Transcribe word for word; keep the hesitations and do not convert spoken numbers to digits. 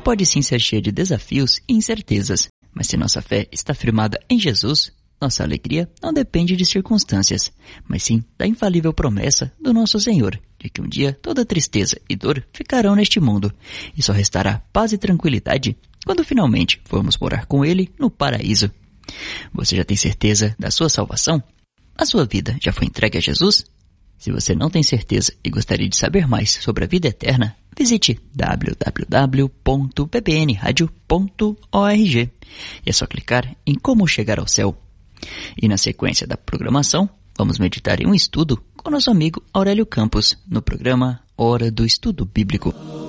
pode sim ser cheia de desafios e incertezas, mas se nossa fé está firmada em Jesus, nossa alegria não depende de circunstâncias, mas sim da infalível promessa do nosso Senhor, de que um dia toda tristeza e dor ficarão neste mundo, e só restará paz e tranquilidade quando finalmente formos morar com Ele no paraíso. Você já tem certeza da sua salvação? A sua vida já foi entregue a Jesus? Se você não tem certeza e gostaria de saber mais sobre a vida eterna, visite w w w ponto p b n radio ponto org e é só clicar em Como Chegar ao Céu. E na sequência da programação, vamos meditar em um estudo com nosso amigo Aurélio Campos, no programa Hora do Estudo Bíblico.